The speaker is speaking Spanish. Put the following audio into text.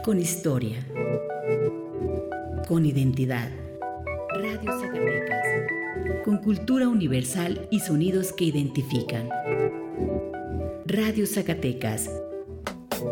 con historia, con identidad. Radio Zacatecas, con cultura universal y sonidos que identifican. Radio Zacatecas,